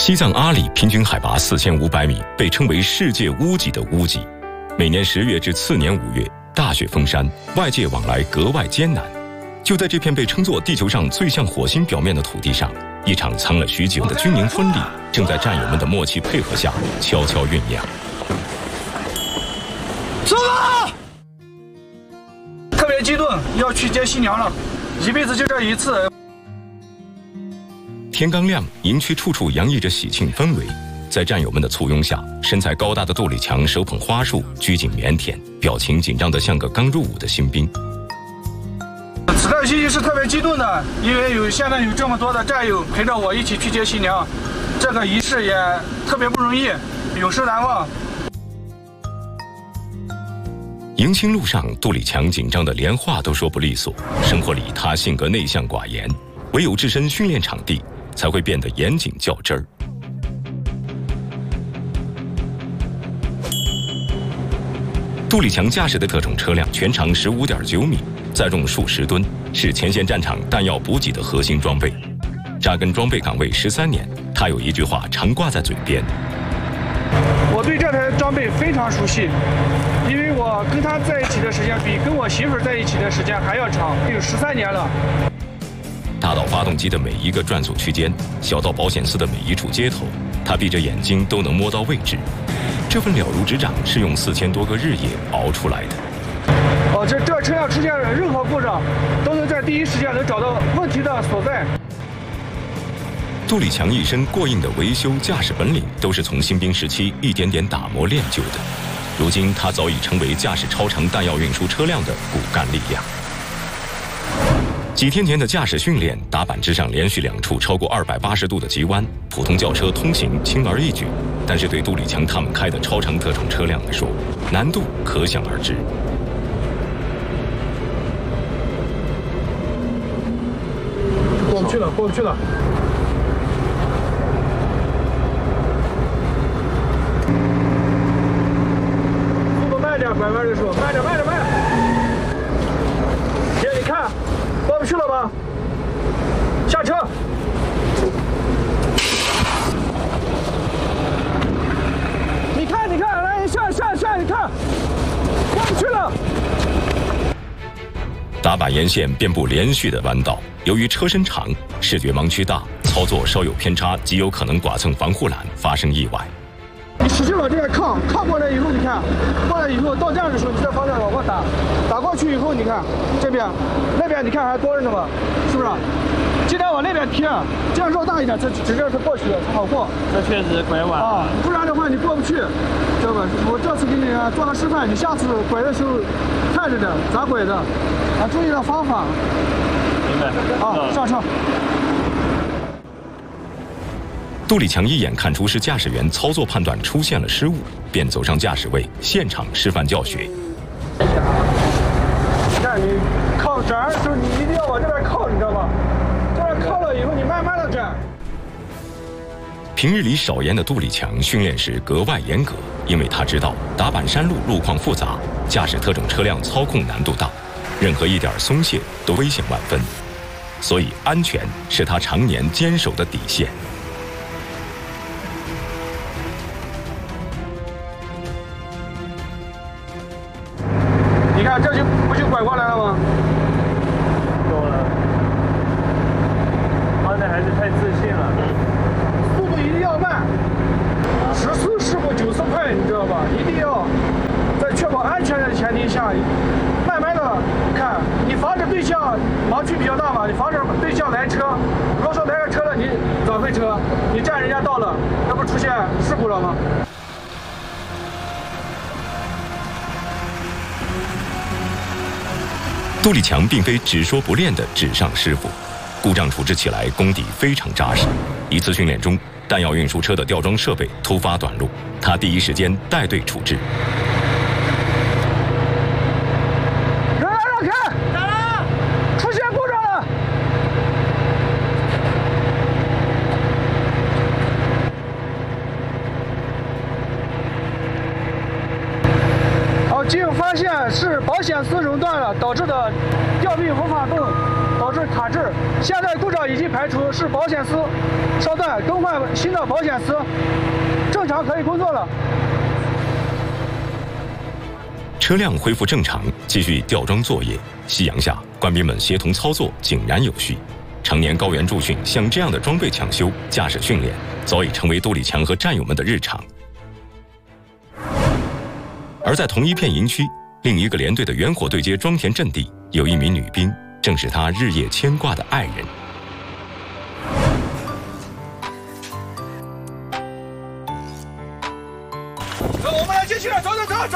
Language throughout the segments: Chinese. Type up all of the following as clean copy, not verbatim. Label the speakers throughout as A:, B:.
A: 西藏阿里平均海拔4500米，被称为世界屋脊的屋脊。每年10月至次年5月，大雪封山，外界往来格外艰难。就在这片被称作地球上最像火星表面的土地上，一场藏了许久的军营婚礼，正在战友们的默契配合下悄悄酝酿。
B: 走吧！特别激动，要去接新娘了，一辈子就这一次。
A: 天刚亮，营区处处洋溢着喜庆氛围。在战友们的簇拥下，身材高大的杜立强手捧花束，拘谨腼腆，表情紧张得像个刚入伍的新兵。
B: 此刻心情是特别激动的，因为现在有这么多的战友陪着我一起去接新娘，这个仪式也特别不容易，永世难忘。
A: 迎亲路上，杜立强紧张得连话都说不利索。生活里他性格内向寡言，唯有置身训练场地，才会变得严谨较真儿。杜立强驾驶的特种车辆全长15.9米，载重数十吨，是前线战场弹药补给的核心装备。扎根装备岗位13年，他有一句话常挂在嘴边：
B: 我对这台装备非常熟悉，因为我跟他在一起的时间比跟我媳妇在一起的时间还要长，有13年了。
A: 大到发动机的每一个转速区间，小到保险丝的每一处接头，他闭着眼睛都能摸到位置。这份了如指掌是用4000多个日夜熬出来的。
B: 这车辆出现任何故障，都能在第一时间能找到问题的所在。
A: 杜立强一身过硬的维修驾驶本领，都是从新兵时期一点点打磨练就的。如今他早已成为驾驶超长弹药运输车辆的骨干力量。几天前的驾驶训练，踏板之上连续2处超过280度的急弯，普通轿车通行轻而易举，但是对杜立强他们开的超长特种车辆来说，难度可想而知。
B: 过不去了，过不去了。速度慢点，拐弯的时候，慢点，慢点，慢点。姐，你看。过不去了吧？下车！你看，你看，来下，你看，过不去了。
A: 踏板沿线遍布连续的弯道，由于车身长，视觉盲区大，操作稍有偏差，极有可能剐蹭防护栏，发生意外。
B: 你使劲往这边靠过来以后，你看，过来以后到站的时候，你这方向往过打过去以后，你看这边、那边，你看还多着呢吧？是不是？尽量往那边贴，这样绕大一点，这指定是过去的才好过。
C: 这确实拐弯
B: 啊，不然的话你过不去，知道吧？我这次给你做个示范，你下次拐的时候看着点咋拐的，注意点方法。
C: 明白。
B: 上车。
A: 杜立强一眼看出是驾驶员操作判断出现了失误，便走上驾驶位，现场示范教学。
B: 看你靠闸，就是你一定要往这边靠，你知道吗？这边靠了以后，你慢慢的站。
A: 平日里少言的杜立强训练时格外严格，因为他知道踏板山路路况复杂，驾驶特种车辆操控难度大，任何一点松懈都危险万分，所以安全是他常年坚守的底线。
B: 你看，这不就拐过来了吗？
C: 够了，刚才还是太自信了。
B: 速度一定要慢，10次事故9次快，你知道吧？一定要在确保安全的前提下，慢慢的看，你防止对向盲区比较大嘛，你防止对向来车。如果说来个车了，你转回车，你占人家道了，那不出现事故了吗？
A: 杜立强并非只说不练的纸上师傅，故障处置起来功底非常扎实。一次训练中，弹药运输车的吊装设备突发短路，他第一时间带队处置。
B: 让开！咋了？出现故障了！经发现是保险丝熔断了导致的吊臂无法动， 导致卡滞。现在故障已经排除，是保险丝烧断，更换新的保险丝，正常可以工作了。
A: 车辆恢复正常，继续吊装作业。夕阳下，官兵们协同操作井然有序。常年高原驻训，像这样的装备抢修、驾驶训练，早已成为杜立强和战友们的日常。而在同一片营区，另一个连队的远火对接装填阵地，有一名女兵，正是他日夜牵挂的爱人。
B: 我们来接亲了，走！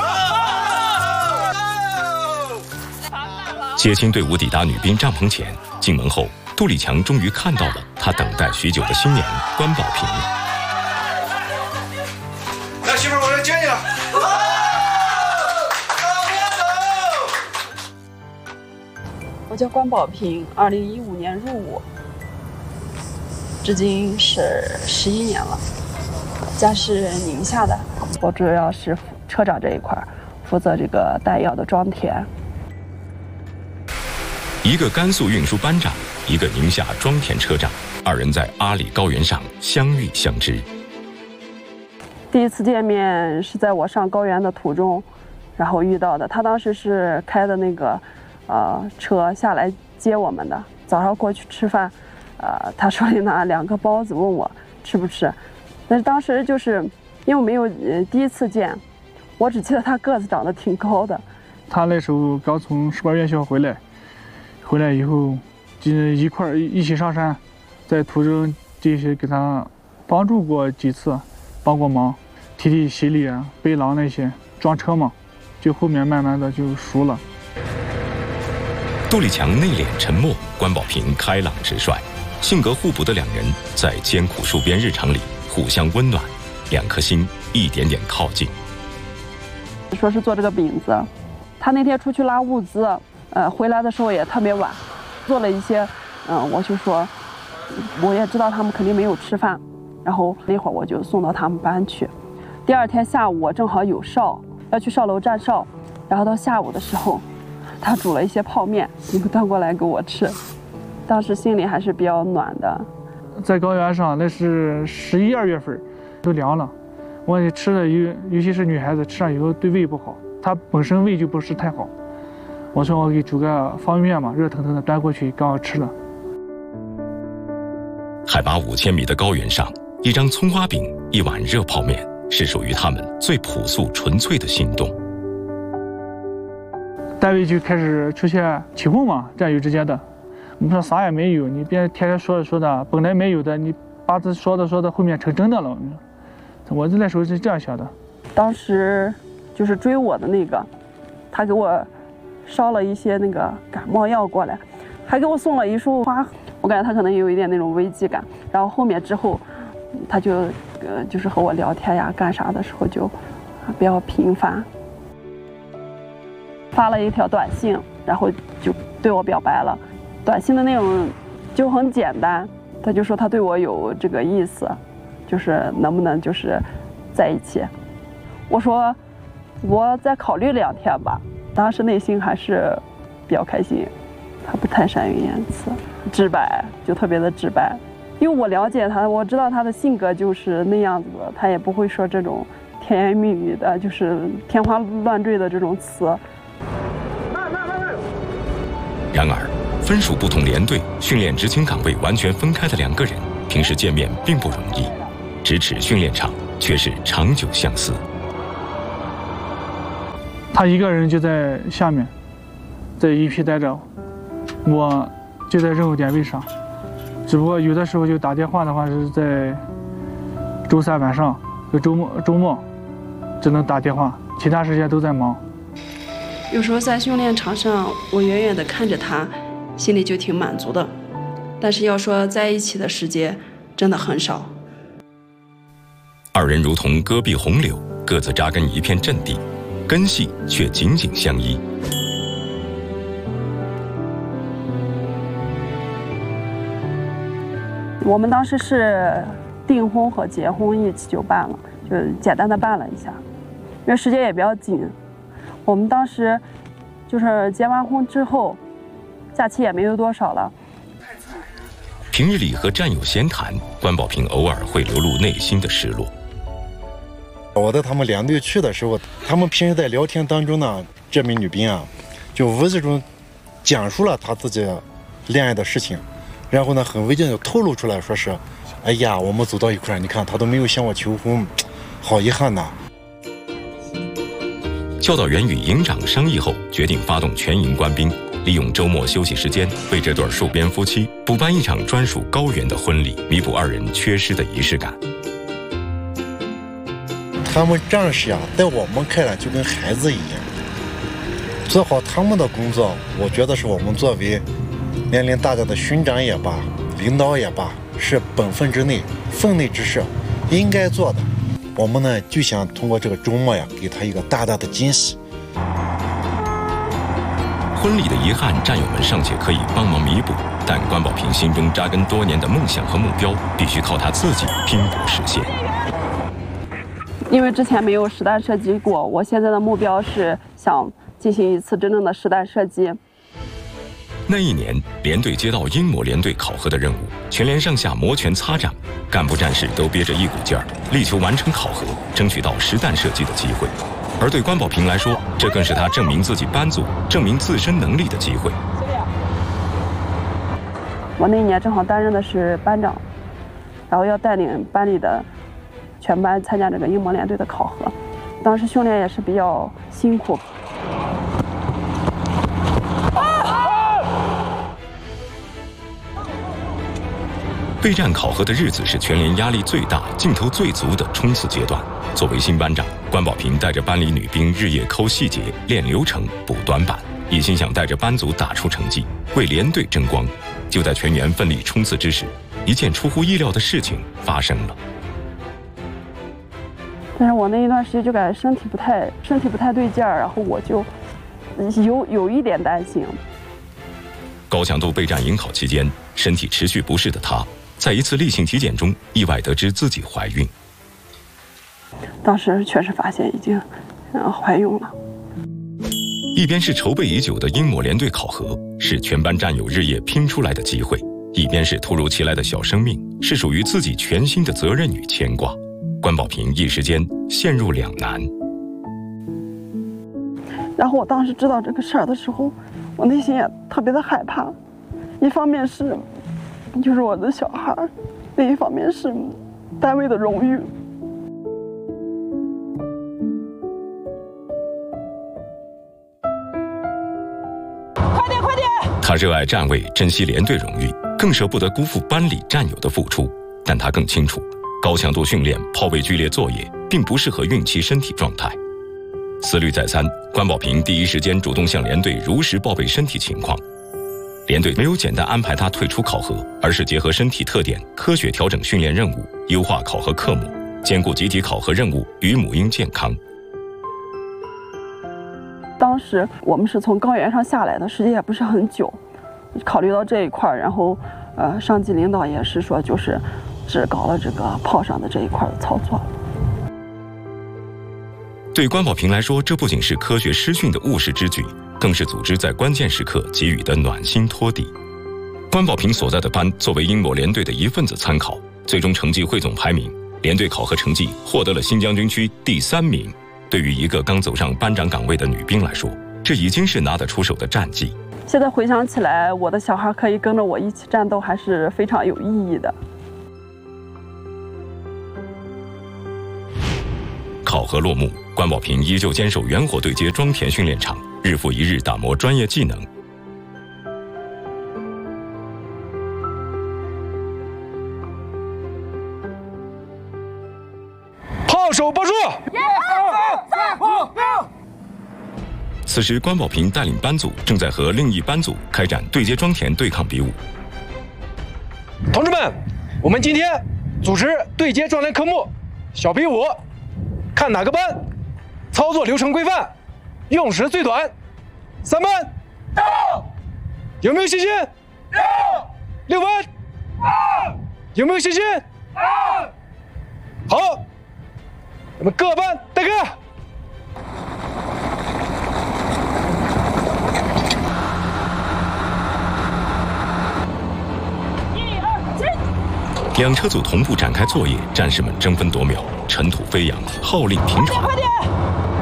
A: 接亲队伍抵达女兵帐篷前，进门后，杜立强终于看到了他等待许久的新娘关宝平。
B: 来，媳妇儿，我来接你了。
D: 我叫关宝平，2015年入伍，至今是11年了。家是宁夏的，我主要是车长这一块，负责这个弹药的装填。
A: 一个甘肃运输班长，一个宁夏装填车长，二人在阿里高原上相遇相知。
D: 第一次见面是在我上高原的途中，然后遇到的。他当时是开的那个车下来接我们的，早上过去吃饭，他手里拿2个包子问我吃不吃，但是当时就是因为我没有第一次见，我只记得他个子长得挺高的。
E: 他那时候刚从18院校回来以后就一起上山，在途中就是给他帮助过几次，帮过忙，提行李啊、背囊那些，装车嘛，就后面慢慢的就熟了。
A: 杜立强内敛沉默，关宝平开朗直率，性格互补的两人在艰苦戍边日常里互相温暖，两颗心一点点靠近。
D: 说是做这个饼子，他那天出去拉物资，回来的时候也特别晚，做了一些，我就说，我也知道他们肯定没有吃饭，然后那会儿我就送到他们班去。第二天下午我正好有哨，要去哨楼站哨，然后到下午的时候，他煮了一些泡面，你们端过来给我吃，当时心里还是比较暖的。
E: 在高原上，那是11、2月份，都凉了，我吃的尤其是女孩子吃上以后对胃不好，她本身胃就不是太好。我说我给煮个方便面嘛，热腾腾的端过去，刚好吃了。
A: 海拔5000米的高原上，一张葱花饼，一碗热泡面，是属于他们最朴素纯粹的心动。
E: 单位就开始出现起哄嘛，战友之间的。我们说啥也没有，你别天天说的，本来没有的，你把这说的后面成真的了。我那时候是这样想的。
D: 当时就是追我的那个，他给我烧了一些那个感冒药过来，还给我送了一束花，我感觉他可能有一点那种危机感。然后后面之后，他就是和我聊天呀，干啥的时候就比较频繁。发了一条短信，然后就对我表白了。短信的内容就很简单，他就说他对我有这个意思，就是能不能就是在一起。我说我再考虑2天吧。当时内心还是比较开心。他不太善于言辞，直白，就特别的直白。因为我了解他，我知道他的性格就是那样子的，他也不会说这种甜言蜜语的，就是天花乱坠的这种词。
A: 然而，分属不同连队、训练执勤岗位完全分开的2个人，平时见面并不容易，咫尺训练场却是长久相思。
E: 他一个人就在下面，在一批待着，我就在任务点位上，只不过有的时候就打电话的话是在周3晚上和周末只能打电话，其他时间都在忙。
D: 有时候在训练场上，我远远地看着他，心里就挺满足的。但是要说在一起的时间，真的很少。
A: 二人如同戈壁洪流，各自扎根一片阵地，根系却紧紧相依。
D: 我们当时是订婚和结婚一起就办了，就简单的办了一下，因为时间也比较紧。我们当时就是结完婚之后，假期也没有多少了，
A: 平日里和战友闲谈，关宝平偶尔会流露内心的失落。
F: 我带他们连队去的时候，他们平时在聊天当中呢，这名女兵啊，就无意中讲述了她自己恋爱的事情，然后呢，很危险就透露出来说是，哎呀，我们走到一块儿，你看她都没有向我求婚，好遗憾呐。
A: 教导员与营长商议后，决定发动全营官兵，利用周末休息时间，为这对戍边夫妻补办一场专属高原的婚礼，弥补二人缺失的仪式感。
F: 他们战士啊，在我们看来就跟孩子一样，做好他们的工作，我觉得是我们作为年龄大的勋长也罢，领导也罢，是本分之内、分内之事，应该做的。我们呢，就想通过这个周末呀，给他一个大大的惊喜。
A: 婚礼的遗憾，战友们尚且可以帮忙弥补，但关宝平心中扎根多年的梦想和目标，必须靠他自己拼搏实现。
D: 因为之前没有实弹射击过，我现在的目标是想进行一次真正的实弹射击。
A: 那一年，连队接到英模连队考核的任务，全连上下摩拳擦掌，干部战士都憋着一股劲儿，力求完成考核，争取到实弹射击的机会。而对关宝平来说，这更是他证明自己班组、证明自身能力的机会。
D: 我那一年正好担任的是班长，然后要带领班里的全班参加这个英模连队的考核，当时训练也是比较辛苦。
A: 备战考核的日子是全连压力最大、劲头最足的冲刺阶段。作为新班长，关宝平带着班里女兵日夜抠细节、练流程、补短板，一心想带着班组打出成绩，为连队争光。就在全员奋力冲刺之时，一件出乎意料的事情发生了。
D: 但是我那一段时间就感觉身体不太对劲儿，然后我就有一点担心。
A: 高强度备战营考期间，身体持续不适的她，在一次例行体检中意外得知自己怀孕。
D: 当时确实发现已经怀孕了。
A: 一边是筹备已久的英模连队考核，是全班战友日夜拼出来的机会；一边是突如其来的小生命，是属于自己全新的责任与牵挂。关宝平一时间陷入两难。
D: 然后我当时知道这个事儿的时候，我内心也特别的害怕，一方面是就是我的小孩，另一方面是单位的荣誉。
G: 快点！
A: 他热爱站位，珍惜连队荣誉，更舍不得辜负班里战友的付出。但他更清楚，高强度训练、炮位剧烈作业并不适合孕期身体状态。思虑再三，关宝平第一时间主动向连队如实报备身体情况。连队没有简单安排他退出考核，而是结合身体特点，科学调整训练任务，优化考核科目，兼顾集体考核任务与母婴健康。
D: 当时我们是从高原上下来的，时间也不是很久，考虑到这一块，然后上级领导也是说，就是只搞了这个炮上的这一块的操作。
A: 对关宝平来说，这不仅是科学师训的务实之举，更是组织在关键时刻给予的暖心托底。关宝平所在的班作为英模连队的一份子参考，最终成绩汇总排名，连队考核成绩获得了新疆军区第3名。对于一个刚走上班长岗位的女兵来说，这已经是拿得出手的战绩。
D: 现在回想起来，我的小孩可以跟着我一起战斗，还是非常有意义的。
A: 考核落幕，关宝平依旧坚守原火对接装填训练场，日复一日打磨专业技能。
B: 炮手报数。
A: 此时，关宝平带领班组正在和另一班组开展对接装填对抗比武。
B: 同志们，我们今天组织对接装填科目小比武，看哪个班操作流程规范，用时最短。3班，有没有信心？6班，有没有信心？好，我们各班待课。
A: 两车组同步展开作业，战士们争分夺秒，尘土飞扬，号令频传。
G: 快点！